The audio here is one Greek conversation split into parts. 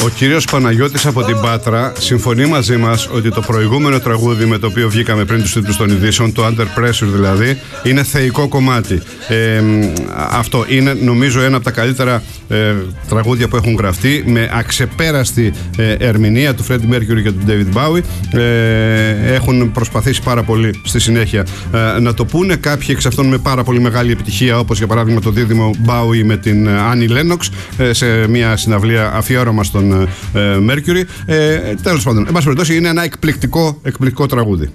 Ο κύριος Παναγιώτης από την Πάτρα συμφωνεί μαζί μας ότι το προηγούμενο τραγούδι με το οποίο βγήκαμε πριν τους τίτλους των ειδήσεων, το Under Pressure δηλαδή, είναι θεϊκό κομμάτι. Αυτό είναι νομίζω ένα από τα καλύτερα τραγούδια που έχουν γραφτεί, με αξεπέραστη ερμηνεία του Freddie Mercury και του David Bowie. Έχουν προσπαθήσει πάρα πολύ στη συνέχεια να το πούνε. Κάποιοι εξ αυτών με πάρα πολύ μεγάλη επιτυχία, όπως για παράδειγμα το δίδυμο Bowie με την Annie Lennox σε μια συναυλία αφιέρωμα στον Mercury. Τέλος πάντων, εν πάση περιπτώσει, είναι ένα εκπληκτικό τραγούδι.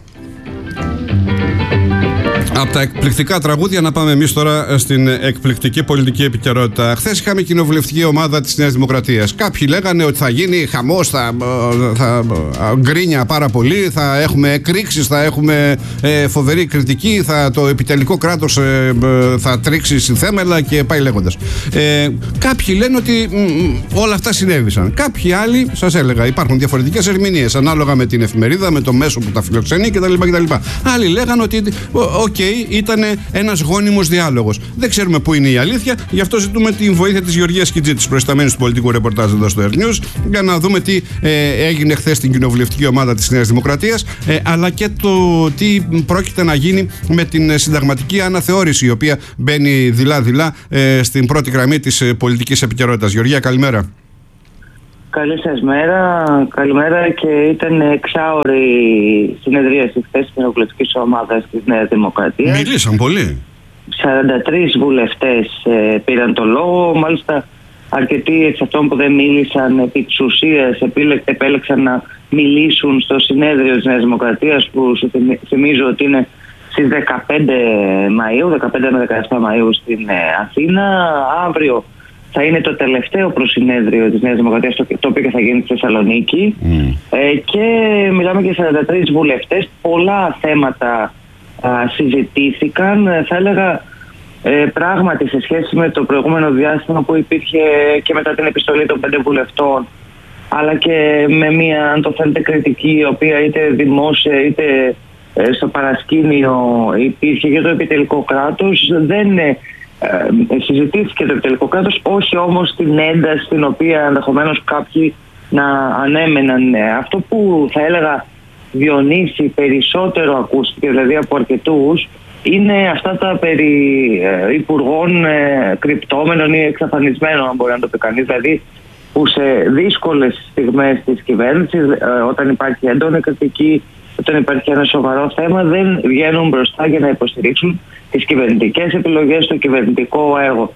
Από τα εκπληκτικά τραγούδια να πάμε εμείς τώρα στην εκπληκτική πολιτική επικαιρότητα. Χθες είχαμε κοινοβουλευτική ομάδα της Νέας Δημοκρατίας. Κάποιοι λέγανε ότι θα γίνει χαμός, θα γκρίνια πάρα πολύ, θα έχουμε εκρήξεις, θα έχουμε φοβερή κριτική, το επιτελικό κράτος θα τρίξει συνθέμελα και πάει λέγοντας. Κάποιοι λένε ότι όλα αυτά συνέβησαν. Κάποιοι άλλοι, σας έλεγα, υπάρχουν διαφορετικές ερμηνείες ανάλογα με την εφημερίδα, με το μέσο που τα φιλοξενεί κτλ. Άλλοι λέγανε ότι ήταν ένας γόνιμος διάλογος. Δεν ξέρουμε πού είναι η αλήθεια, γι' αυτό ζητούμε την βοήθεια της Γεωργίας Κιτζή, της προϊσταμένης του πολιτικού ρεπορτάζ εδώ στο Air News, για να δούμε τι έγινε χθες στην κοινοβουλευτική ομάδα της Νέας Δημοκρατίας, αλλά και το τι πρόκειται να γίνει με την συνταγματική αναθεώρηση, η οποία μπαίνει δειλά-δειλά στην πρώτη γραμμή της πολιτικής επικαιρότητας. Γεωργία, καλημέρα. Καλή σας μέρα, καλημέρα, και ήταν εξάωρη συνεδρίαση χθες της κοινοβουλευτικής ομάδας της Νέας Δημοκρατίας. Μιλήσαν πολύ. 43 βουλευτές πήραν το λόγο, μάλιστα αρκετοί εξ αυτών που δεν μίλησαν επί της ουσίας επέλεξαν να μιλήσουν στο συνέδριο της Νέας Δημοκρατίας, που θυμίζω ότι είναι στις 15 Μαΐου, 15 με 17 Μαΐου στην Αθήνα. Αύριο θα είναι το τελευταίο προσυνέδριο της Νέας Δημοκρατίας, το οποίο θα γίνει στη Θεσσαλονίκη. Και μιλάμε για 43 βουλευτές. Πολλά θέματα συζητήθηκαν. Θα έλεγα πράγματι σε σχέση με το προηγούμενο διάστημα που υπήρχε και μετά την επιστολή των 5 βουλευτών, αλλά και με μια, αν το θέλετε, κριτική, η οποία είτε δημόσια είτε στο παρασκήνιο υπήρχε για το επιτελικό κράτος. Δεν συζητήθηκε το επιτελικό κράτος, όχι όμως την ένταση την οποία ενδεχομένως κάποιοι να ανέμεναν. Αυτό που θα έλεγα, Διονύση, περισσότερο ακούστηκε, δηλαδή από αρκετούς, είναι αυτά τα περί υπουργών κρυπτόμενων ή εξαφανισμένων, αν μπορεί να το πει κανείς, δηλαδή που σε δύσκολες στιγμές της κυβέρνησης, όταν υπάρχει έντονη κριτική, όταν υπάρχει ένα σοβαρό θέμα, δεν βγαίνουν μπροστά για να υποστηρίξουν τις κυβερνητικές επιλογές, το κυβερνητικό έργο.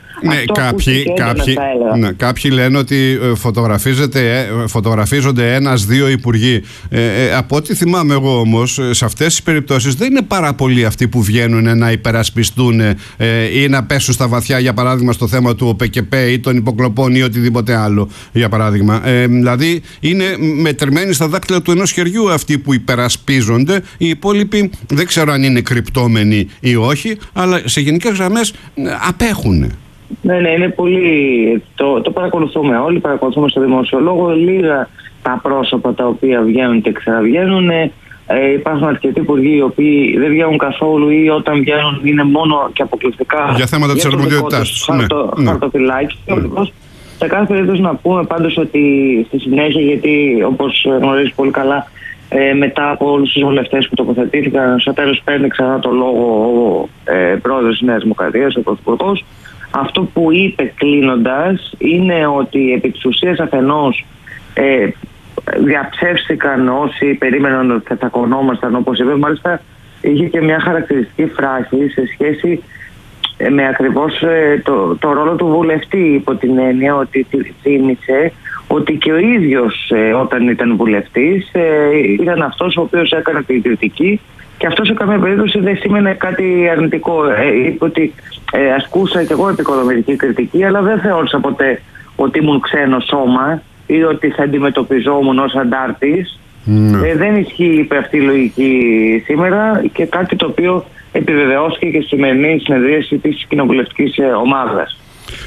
Κάποιοι λένε ότι φωτογραφίζονται ένας-δύο υπουργοί. Από ό,τι θυμάμαι εγώ όμως, σε αυτές τις περιπτώσεις δεν είναι πάρα πολλοί αυτοί που βγαίνουν να υπερασπιστούν ή να πέσουν στα βαθιά, για παράδειγμα στο θέμα του ΟΠΕΚΕΠΕ ή των υποκλοπών ή οτιδήποτε άλλο, για παράδειγμα. Δηλαδή είναι μετρημένοι στα δάκτυλα του ενός χεριού αυτοί που υπερασπίζονται. Οι υπόλοιποι δεν ξέρω αν είναι κρυπτόμενοι ή όχι, αλλά σε γενικές γραμμές απέχουν. Ναι, είναι πολύ. Το παρακολουθούμε όλοι, παρακολουθούμε στο δημόσιο λόγο. Λίγα τα πρόσωπα τα οποία βγαίνουν και ξαναβγαίνουν. Υπάρχουν αρκετοί υπουργοί οι οποίοι δεν βγαίνουν καθόλου ή όταν βγαίνουν είναι μόνο και αποκλειστικά για θέματα της αρμοδιότητάς τους. Χαρτοφυλάκιο. Σε κάθε περίπτωση να πούμε πάντως ότι στη συνέχεια, γιατί όπως γνωρίζεις πολύ καλά, μετά από όλους τους βουλευτές που τοποθετήθηκαν, στο τέλος παίρνει ξανά το λόγο ο πρόεδρος της Νέας Δημοκρατίας, ο πρωθυπουργός. Αυτό που είπε κλείνοντας είναι ότι επί της ουσίας αφενός διαψεύστηκαν όσοι περίμεναν ότι θα τσακωνόμασταν, όπως είπε. Μάλιστα είχε και μια χαρακτηριστική φράση σε σχέση με ακριβώς το ρόλο του βουλευτή, υπό την έννοια ότι θύμισε ότι και ο ίδιος όταν ήταν βουλευτής ήταν αυτός ο οποίος έκανε την κριτική, και αυτό σε καμία περίπτωση δεν σήμαινε κάτι αρνητικό. Είπε ότι ασκούσα και εγώ επικοδομητική κριτική, αλλά δεν θεώρησα ποτέ ότι ήμουν ξένο σώμα ή ότι θα αντιμετωπιζόμουν ως αντάρτης. Δεν ισχύει αυτή η λογική σήμερα, και κάτι το οποίο επιβεβαιώθηκε και στη σημερινή συνεδρίαση της κοινοβουλευτικής ομάδας.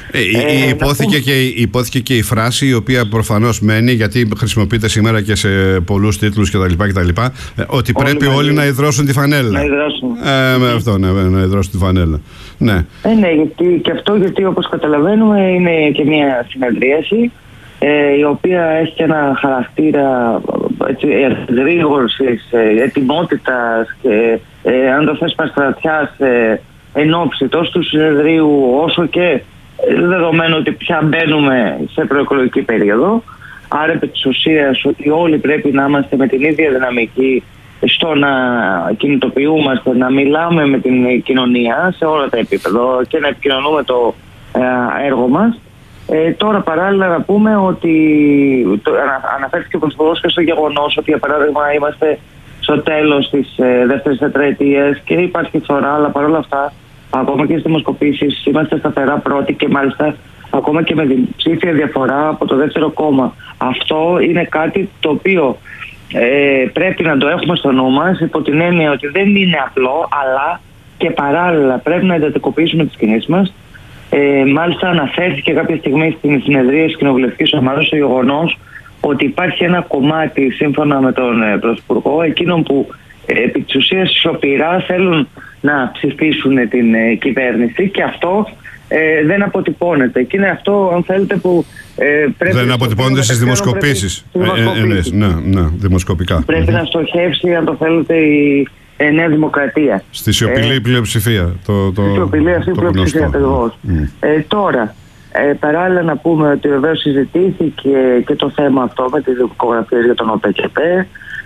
Υπόθηκε και η φράση, η οποία προφανώς μένει, γιατί χρησιμοποιείται σήμερα και σε πολλούς τίτλους κτλ. Ότι πρέπει όλοι να ιδρώσουν τη φανέλα. Να ιδρώσουν. Με αυτό, να ιδρώσουν τη φανέλα. Ναι, γιατί όπως καταλαβαίνουμε είναι και μια συνεδρίαση η οποία έχει ένα χαρακτήρα γρήγορσης, ετοιμότητας και αν το θες παστρατιάς εν ώψη τόσο του συνεδρίου όσο και δεδομένου ότι πια μπαίνουμε σε προεκλογική περίοδο. Άρα επί της ουσίας ότι όλοι πρέπει να είμαστε με την ίδια δυναμική στο να κινητοποιούμαστε, να μιλάμε με την κοινωνία σε όλα τα επίπεδα και να επικοινωνούμε το έργο μας. Τώρα παράλληλα να πούμε ότι αναφέρθηκε ο Πρωθυπουργός και στο γεγονός ότι για παράδειγμα είμαστε στο τέλος της δεύτερης τετραετίας και υπάρχει φθορά, αλλά παρόλα αυτά ακόμα και στις δημοσκοπήσεις είμαστε σταθερά πρώτοι και μάλιστα ακόμα και με διψήφια διαφορά από το δεύτερο κόμμα. Αυτό είναι κάτι το οποίο πρέπει να το έχουμε στο νου μας, υπό την έννοια ότι δεν είναι απλό, αλλά και παράλληλα πρέπει να εντατικοποιήσουμε τις κινήσεις μας. Μάλιστα αναφέρθηκε κάποια στιγμή στην συνεδρία της κοινοβουλευτικής ομάδας στο γεγονός ότι υπάρχει ένα κομμάτι, σύμφωνα με τον Πρωθυπουργό, εκείνων που επί της ουσίας σιωπηρά θέλουν να ψηφίσουν την κυβέρνηση, και αυτό δεν αποτυπώνεται. Και είναι αυτό, αν θέλετε, που πρέπει... Δεν αποτυπώνεται στις δημοσκοπήσεις. Ναι, δημοσκοπικά. Πρέπει να στοχεύσει, αν το θέλετε, η Νέα Δημοκρατία. Στη σιωπηλή πλειοψηφία. Στη σιωπηλή αυτή πλειοψηφία ακριβώς. Τώρα, παράλληλα να πούμε ότι βεβαίως συζητήθηκε και το θέμα αυτό με τις δικογραφίες για τον ΟΠΕΚΕΠΕ,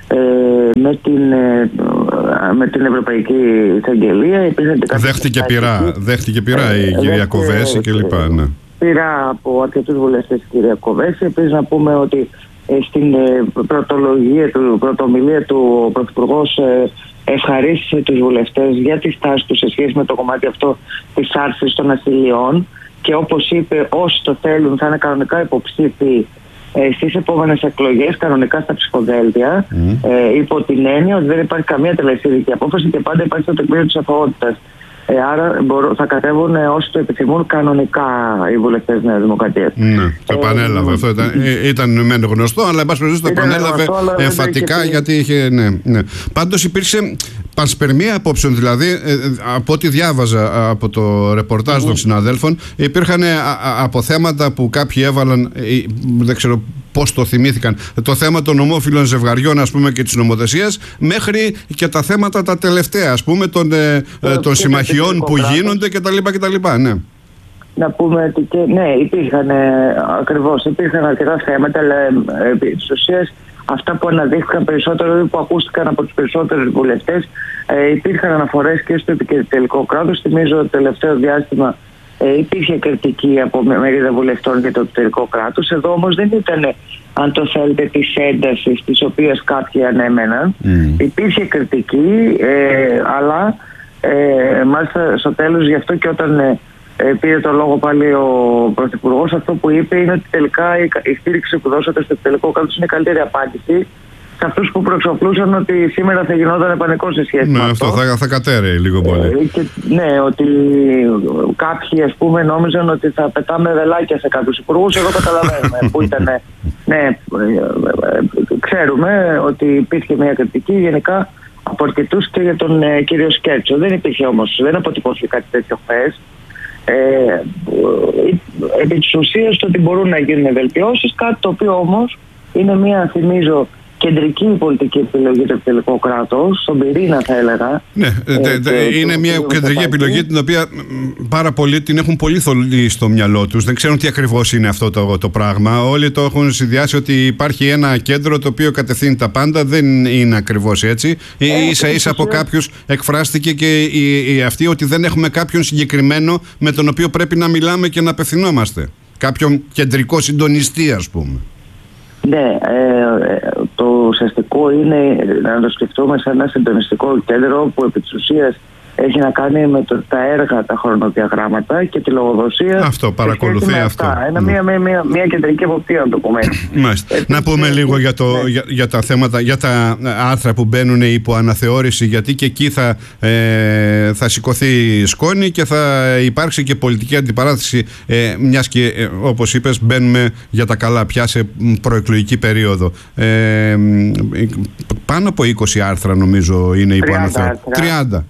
με την Ευρωπαϊκή Εισαγγελία. Δέχτηκε πειρά η κυρία Κοβέση κλπ. Ναι. Πειρά από αρκετούς βουλευτές η κυρία Κοβέση. Επίσης να πούμε ότι στην πρωτομιλία του ο Πρωθυπουργός ευχαρίστησε τους βουλευτές για τη στάση τους σε σχέση με το κομμάτι αυτό της άρσης των ασυλιών, και όπως είπε, όσοι το θέλουν θα είναι κανονικά υποψήφοι στις επόμενες εκλογές, κανονικά στα ψηφοδέλτια, υπό την έννοια ότι δεν υπάρχει καμία τελεσίδικη απόφαση και πάντα υπάρχει το τεκμήριο της αθωότητας. Άρα θα κατέβουν όσοι το επιθυμούν κανονικά οι βουλευτές της Νέας Δημοκρατίας. Ναι, το επανέλαβε αυτό. Ήταν μεν γνωστό, αλλά εν πάση περιπτώσει το επανέλαβε εμφατικά, γιατί είχε. Ναι. Πάντως υπήρξε πανσπερμία απόψεων, δηλαδή από ό,τι διάβαζα από το ρεπορτάζ των συναδέλφων, υπήρχαν αποθέματα που κάποιοι έβαλαν, δεν ξέρω πώς το θυμήθηκαν, το θέμα των ομόφυλων ζευγαριών, ας πούμε, και της νομοθεσίας, μέχρι και τα θέματα τα τελευταία, ας πούμε, των συμμαχιών που γίνονται κτλ. Ναι. Να πούμε ότι υπήρχαν αρκετά θέματα, αλλά επί της ουσίας αυτά που αναδείχθηκαν περισσότερο ή που ακούστηκαν από τους περισσότερους βουλευτές, υπήρχαν αναφορές και στο επικεφαλικό κράτος. Θυμίζω ότι το τελευταίο διάστημα υπήρχε κριτική από μερίδα βουλευτών για το επιτελικό κράτος. Εδώ όμως δεν ήταν, αν το θέλετε, της έντασης της οποίας κάποιοι ανέμεναν. Υπήρχε κριτική, αλλά μάλιστα στο τέλος, γι' αυτό και όταν πήρε το λόγο πάλι ο Πρωθυπουργός, αυτό που είπε είναι ότι τελικά η στήριξη που δώσατε στο επιτελικό κράτος είναι η καλύτερη απάντηση σε αυτούς που προεξοφλούσαν ότι σήμερα θα γινόταν πανικό σε σχέση με αυτό. Θα κατέρεε λίγο πολύ. Ναι, ότι κάποιοι, ας πούμε, νόμιζαν ότι θα πετάμε βελάκια σε κάποιους υπουργούς. Εδώ καταλαβαίνουμε που ήταν. Ναι, ξέρουμε ότι υπήρχε μια κριτική γενικά από αρκετούς και για τον κύριο Σκέρτσο. Δεν υπήρχε όμως, δεν αποτυπώθηκε κάτι τέτοιο χθες. Επί της ουσίας το ότι μπορούν να γίνουν βελτιώσεις, κάτι το οποίο όμως είναι μια, θυμίζω, κεντρική πολιτική επιλογή του επιτελικού κράτους, στον πυρήνα θα έλεγα. Ναι, είναι μια κεντρική επιλογή την οποία πάρα πολλοί την έχουν πολύ θολή στο μυαλό τους. Δεν ξέρουν τι ακριβώς είναι αυτό το πράγμα. Όλοι το έχουν συνδυάσει ότι υπάρχει ένα κέντρο το οποίο κατευθύνει τα πάντα. Δεν είναι ακριβώς έτσι. Ίσα-ίσα από κάποιους εκφράστηκε και αυτή ότι δεν έχουμε κάποιον συγκεκριμένο με τον οποίο πρέπει να μιλάμε και να απευθυνόμαστε. Κάποιον κεντρικό συντονιστή, ας πούμε. Ναι, το ουσιαστικό είναι να το σκεφτούμε σαν ένα συντονιστικό κέντρο που επί της ουσίας έχει να κάνει με τα έργα, τα χρονοδιαγράμματα και τη λογοδοσία. Αυτό, παρακολουθεί αυτό. Μια κεντρική εποπτεία, να το πούμε. Να πούμε λίγο για τα θέματα, για τα άρθρα που μπαίνουν υπό αναθεώρηση, γιατί και εκεί θα σηκωθεί σκόνη και θα υπάρξει και πολιτική αντιπαράθεση, μιας και όπως είπες μπαίνουμε για τα καλά πια σε προεκλογική περίοδο. Πάνω από 20 άρθρα νομίζω είναι υπό αναθεώρηση.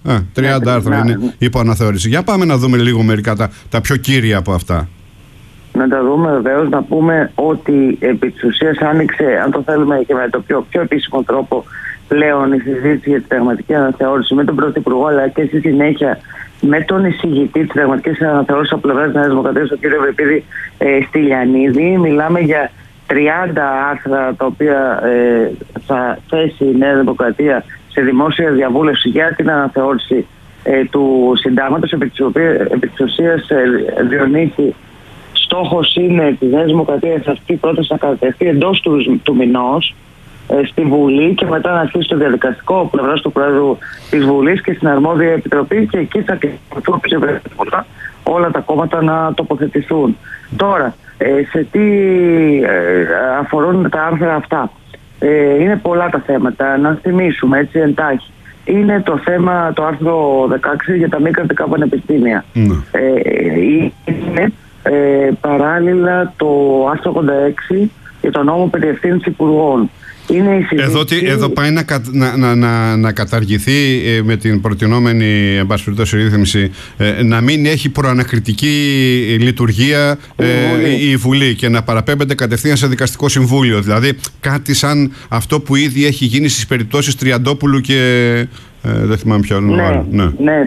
30 άρθρα είναι υπό αναθεώρηση. Για πάμε να δούμε λίγο μερικά τα πιο κύρια από αυτά. Να τα δούμε βεβαίως, να πούμε ότι επί της ουσίας άνοιξε, αν το θέλουμε και με το πιο επίσημο τρόπο πλέον, η συζήτηση για τη πραγματική αναθεώρηση με τον Πρωθυπουργό, αλλά και στη συνέχεια με τον εισηγητή της πραγματικής αναθεώρησης από πλευράς της Νέας Δημοκρατίας, τον κύριο Ευρυπίδη Στυλιανίδη. Μιλάμε για 30 άρθρα τα οποία θα θέσει η Νέα Δημοκρατία σε δημόσια διαβούλευση για την αναθεώρηση του συντάγματος, επί της ουσίας Διονύση. Στόχος είναι της Νέας Δημοκρατίας αυτή η πρόταση να κατατεθεί εντός του μηνός στη Βουλή και μετά να αρχίσει το διαδικαστικό από πλευράς του Πρόεδρου της Βουλής και στην αρμόδια επιτροπή, και εκεί θα κληθούν όλα τα κόμματα να τοποθετηθούν. Τώρα, σε τι αφορούν τα άρθρα αυτά? Είναι πολλά τα θέματα. Να θυμίσουμε έτσι εντάχει. Είναι το θέμα, το άρθρο 16 για τα μη κρατικά πανεπιστήμια. Είναι παράλληλα το άρθρο 86 για το νόμο περί ευθύνης υπουργών. Εδώ πάει να καταργηθεί με την προτινόμενη ρύθμιση, να μην έχει προανακριτική λειτουργία η Βουλή και να παραπέμπεται κατευθείαν σε δικαστικό συμβούλιο. Δηλαδή κάτι σαν αυτό που ήδη έχει γίνει στις περιπτώσεις Τριαντόπουλου και δεν θυμάμαι ποιον. Ναι.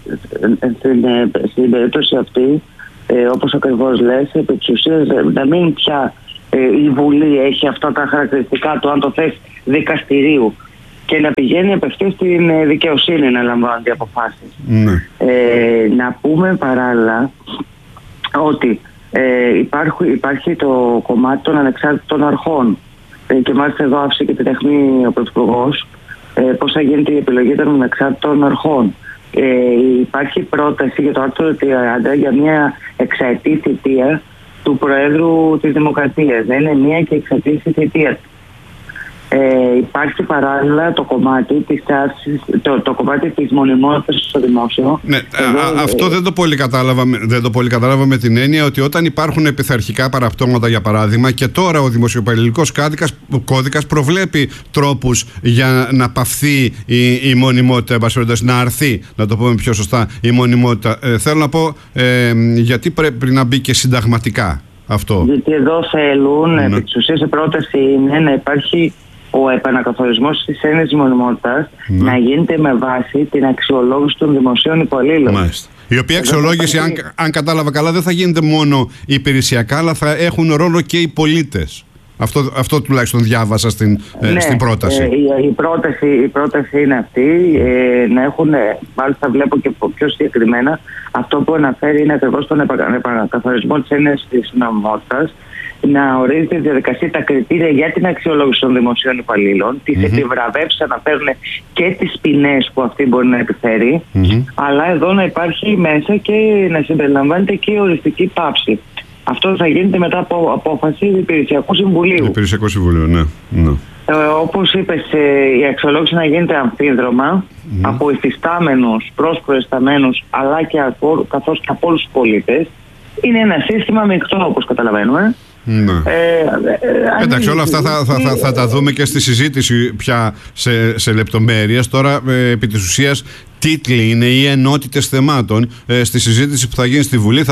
Στην περίπτωση αυτή, όπως ακριβώς λες, επί της ουσίας να μην πια η Βουλή έχει αυτά τα χαρακτηριστικά του, αν το θες, δικαστηρίου, και να πηγαίνει απευθείας στην δικαιοσύνη να λαμβάνονται αποφάσεις. Να πούμε παράλληλα ότι υπάρχει το κομμάτι των ανεξάρτητων αρχών, και μάλιστα εδώ άφησε και την αιχμή ο Πρωθυπουργός πώς θα γίνεται η επιλογή των ανεξάρτητων αρχών. Υπάρχει πρόταση για το άρθρο 30 για μια εξαετή θητεία του Προέδρου της Δημοκρατίας. Δεν είναι μία και εξατλήσει θητεία. Υπάρχει παράλληλα το κομμάτι της μονιμότητας στο δημόσιο. Ναι, αυτό δεν το πολύ κατάλαβα με την έννοια ότι όταν υπάρχουν επιθαρχικά παραπτώματα, για παράδειγμα, και τώρα ο δημοσιοπαλληλικός κώδικας προβλέπει τρόπους για να παυθεί η μονιμότητα, να αρθεί, να το πούμε πιο σωστά, η μονιμότητα. Θέλω να πω, γιατί πρέπει να μπει και συνταγματικά αυτό? Γιατί εδώ θέλουν, επί της ουσίας η πρόταση είναι να υπάρχει ο επανακαθορισμός της έννοιας μονιμότητας να γίνεται με βάση την αξιολόγηση των δημοσίων υπαλλήλων. Μάλιστα. Η οποία αξιολόγηση, αν κατάλαβα καλά, δεν θα γίνεται μόνο υπηρεσιακά, αλλά θα έχουν ρόλο και οι πολίτες. Αυτό τουλάχιστον διάβασα στην πρόταση. Η πρόταση είναι αυτή, να έχουν, μάλιστα βλέπω και πιο συγκεκριμένα, αυτό που αναφέρει είναι ακριβώς τον επανακαθορισμό της έννοιας της νομιμότητας, να ορίζει τη διαδικασία, τα κριτήρια για την αξιολόγηση των δημοσίων υπαλλήλων, τις επιβραβεύσεις αναφέρουν και τις ποινές που αυτή μπορεί να επιφέρει, αλλά εδώ να υπάρχει μέσα και να συμπεριλαμβάνεται και η οριστική πάυση. Αυτό θα γίνεται μετά από απόφαση του Υπηρεσιακού Συμβουλίου. Υπηρεσιακό Συμβουλίο, ναι. Όπως είπες, η αξιολόγηση να γίνεται αμφίδρομα από υφιστάμενους προς προϊσταμένους, αλλά και καθώς και από όλους τους πολίτες. Είναι ένα σύστημα μεικτό, όπως καταλαβαίνουμε. Εντάξει, όλα αυτά θα τα δούμε και στη συζήτηση πια σε λεπτομέρειες. Τώρα, επί της ουσίας, τίτλοι είναι οι ενότητες θεμάτων. Στη συζήτηση που θα γίνει στη Βουλή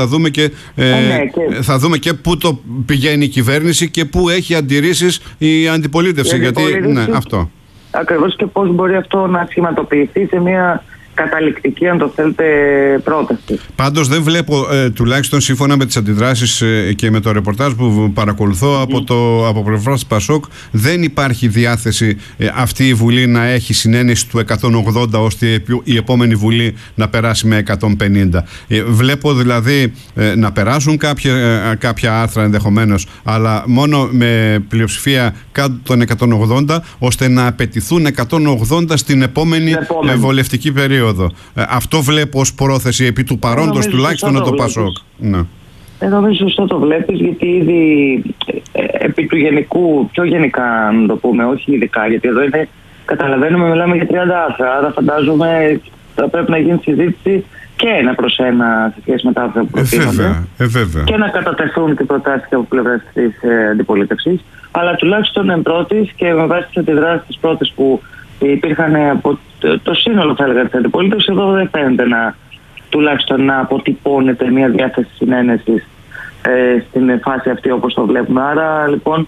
θα δούμε και πού το πηγαίνει η κυβέρνηση και πού έχει αντιρρήσεις η αντιπολίτευση. Γιατί αυτό. Ακριβώς, και πώς μπορεί αυτό να σχηματοποιηθεί σε μια καταληκτική, αν το θέλετε, πρόταση. Πάντως δεν βλέπω, τουλάχιστον σύμφωνα με τις αντιδράσεις και με το ρεπορτάζ που παρακολουθώ από πλευράς Πασόκ, δεν υπάρχει διάθεση αυτή η Βουλή να έχει συνένεση του 180 ώστε η επόμενη Βουλή να περάσει με 150. Βλέπω δηλαδή να περάσουν κάποια άρθρα ενδεχομένως, αλλά μόνο με πλειοψηφία κάτω των 180, ώστε να απαιτηθούν 180 στην επόμενη βολευτική περίοδο. Αυτό βλέπω ως πρόθεση επί του παρόντος τουλάχιστον το Πασόκ. Νομίζω σωστά το βλέπεις, γιατί ήδη επί του γενικού, πιο γενικά να το πούμε, όχι ειδικά, γιατί εδώ καταλαβαίνουμε, μιλάμε για 30 άρθρα, άρα φαντάζομαι θα πρέπει να γίνει συζήτηση και ένα προς ένα σε σχέση με τα άρθρα που προτείνονται και να κατατεθούν και προτάσεις και από πλευράς της αντιπολίτευσης, αλλά τουλάχιστον εν πρώτης και με βάση τις αντιδράσεις τις πρώτες που υπήρχαν από το σύνολο, θα έλεγα, της αντιπολίτευσης, εδώ δεν φαίνεται τουλάχιστον να αποτυπώνεται μια διάθεση συνένεσης στην φάση αυτή όπως το βλέπουμε. Άρα λοιπόν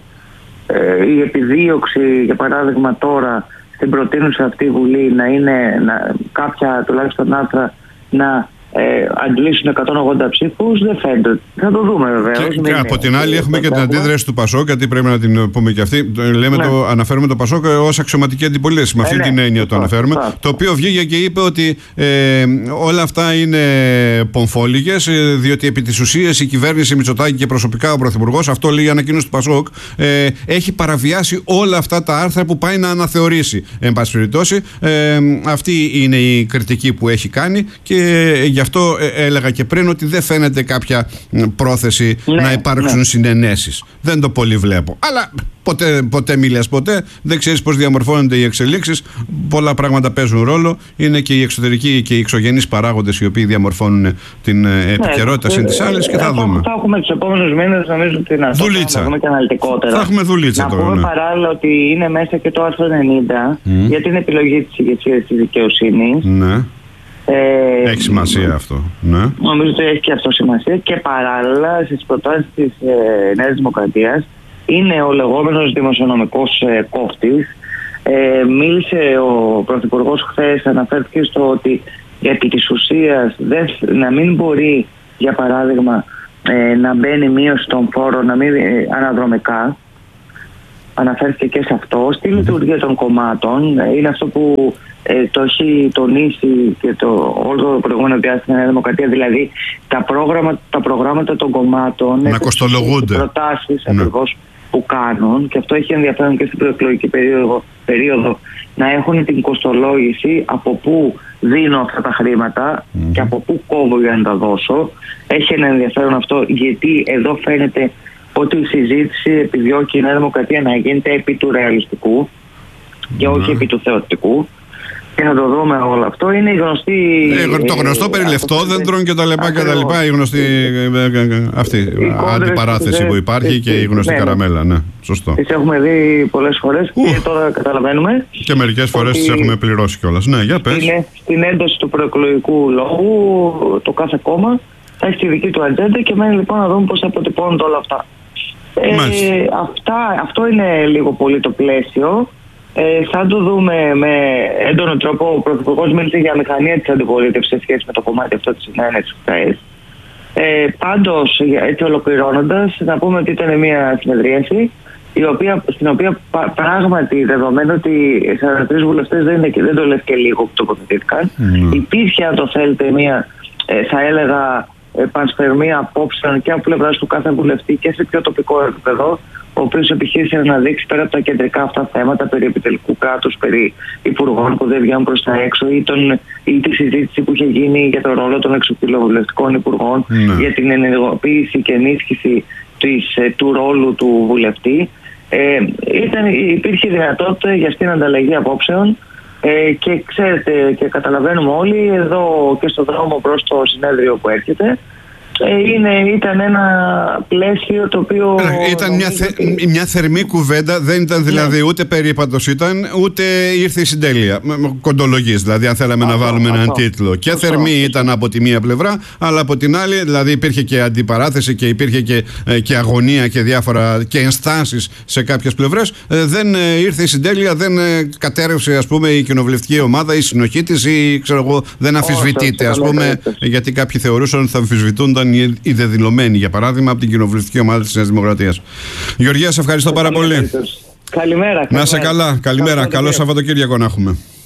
η επιδίωξη, για παράδειγμα τώρα στην προτείνουσα αυτή Βουλή να είναι κάποια τουλάχιστον άρθρα να αντλήσουν 180 ψήφους, δεν φαίνεται. Θα το δούμε βέβαια. Και από την άλλη έχουμε και την αντίδραση του Πασόκ, γιατί πρέπει να την πούμε και αυτή. Αναφέρουμε το Πασόκ ως αξιωματική αντιπολίτευση. Με αυτή την έννοια το αναφέρουμε. Το οποίο βγήκε και είπε ότι όλα αυτά είναι πομφόλιγες, διότι επί της ουσίας η κυβέρνηση Μητσοτάκη και προσωπικά ο Πρωθυπουργός, αυτό λέει η ανακοίνωση του Πασόκ, έχει παραβιάσει όλα αυτά τα άρθρα που πάει να αναθεωρήσει. Εν πάση περιπτώσει, αυτή είναι η κριτική που έχει κάνει και γι' αυτό έλεγα και πριν ότι δεν φαίνεται κάποια πρόθεση να υπάρξουν συνενέσεις. Δεν το πολύ βλέπω. Αλλά ποτέ μιλάς ποτέ. Δεν ξέρεις πώς διαμορφώνονται οι εξελίξεις. Πολλά πράγματα παίζουν ρόλο. Είναι και οι εξωτερικοί και οι εξωγενείς παράγοντες οι οποίοι διαμορφώνουν την επικαιρότητα συν τις άλλες και θα δούμε. Θα έχουμε τους επόμενους μήνες, νομίζω, ότι να δούμε και αναλυτικότερα. Θα έχουμε δουλίτσα να τώρα. πούμε παράλληλα ότι είναι μέσα και το άρθρο 90 για την επιλογή της ηγεσίας της δικαιοσύνης. Ναι. Έχει σημασία αυτό. Ναι. Νομίζω ότι έχει και αυτό σημασία. Και παράλληλα στις προτάσεις της Νέας Δημοκρατίας είναι ο λεγόμενος δημοσιονομικός κόφτης. Μίλησε ο Πρωθυπουργός χθες, αναφέρθηκε στο ότι επί της ουσίας να μην μπορεί, για παράδειγμα, να μπαίνει μείωση των φόρων, να μην αναδρομικά. Αναφέρθηκε και σε αυτό. Στη λειτουργία των κομμάτων είναι αυτό που το έχει τονίσει και όλο το προηγούμενο διάστημα η Νέα Δημοκρατία, δηλαδή τα προγράμματα των κομμάτων να κοστολογούνται. Προτάσεις ακριβώς που κάνουν, και αυτό έχει ενδιαφέρον και στην προεκλογική περίοδο να έχουν την κοστολόγηση από πού δίνω αυτά τα χρήματα και από πού κόβω για να τα δώσω. Έχει ένα ενδιαφέρον αυτό, γιατί εδώ φαίνεται ότι η συζήτηση επιδιώκει η Νέα Δημοκρατία να γίνεται επί του ρεαλιστικού και όχι επί του θεωρητικού. Και να το δούμε όλο αυτό. Είναι η γνωστή. Το γνωστό περί λεφτόδεντρων και τα λοιπά. Η γνωστή αυτή αντιπαράθεση που υπάρχει και η γνωστή καραμέλα. Ναι, σωστό. Τις έχουμε δει πολλές φορές και τώρα καταλαβαίνουμε. Και μερικές φορές τις έχουμε πληρώσει κιόλας. Ναι, για πες. Στην ένταση του προεκλογικού λόγου, το κάθε κόμμα θα έχει τη δική του ατζέντα και μένει λοιπόν να δούμε πώς θα αποτυπώνονται όλα αυτά. Αυτό είναι λίγο πολύ το πλαίσιο. Θα το δούμε με έντονο τρόπο. Ο Πρωθυπουργός μίλησε για μηχανία της αντιπολίτευσης σε σχέση με το κομμάτι αυτό της συνένεσης χθες. Πάντως, έτσι ολοκληρώνοντας, να πούμε ότι ήταν μια συνεδρίαση στην οποία πράγματι, δεδομένου ότι 43 βουλευτές δεν το λες και λίγο που τοποθετήθηκαν, υπήρχε, αν το θέλετε, μια, θα έλεγα, πανσπερμία απόψεων και από πλευράς του κάθε βουλευτή και σε πιο τοπικό επίπεδο, ο οποίος επιχείρησε να δείξει πέρα από τα κεντρικά αυτά θέματα περί επιτελικού κράτους, περί υπουργών που δεν βγαίνουν προς τα έξω ή τη συζήτηση που είχε γίνει για το ρόλο των εξοκοινοβουλευτικών υπουργών, για την ενεργοποίηση και ενίσχυση του ρόλου του βουλευτή. Υπήρχε δυνατότητα για στην ανταλλαγή απόψεων και ξέρετε και καταλαβαίνουμε όλοι εδώ και στον δρόμο προς το συνέδριο που έρχεται. Ήταν ένα πλαίσιο το οποίο... Ήταν μια θερμή κουβέντα, δεν ήταν δηλαδή ούτε περίπατος ήταν, ούτε ήρθε η συντέλεια. Κοντολογής, δηλαδή αν θέλαμε να βάλουμε έναν τίτλο. Και θερμή ήταν από τη μία πλευρά, αλλά από την άλλη, δηλαδή υπήρχε και αντιπαράθεση και υπήρχε και αγωνία και διάφορα και ενστάσεις σε κάποιες πλευρές. Δεν ήρθε η συντέλεια, δεν κατέρευσε, ας πούμε, η κοινοβουλευτική ομάδα, η συνοχή της ή ξέρω εγώ, δεν αμφισβητείται, ας πούμε, γιατί κάποιοι θεωρούσαν ότι θα αμφισβητούνταν οι δεδηλωμένοι, για παράδειγμα, από την κοινοβουλευτική ομάδα της Νέας Δημοκρατίας. Γεωργία, σε ευχαριστώ πάρα πολύ. Καλημέρα. Να είσαι καλά. Καλημέρα. Καλό Σαββατοκύριακο να έχουμε.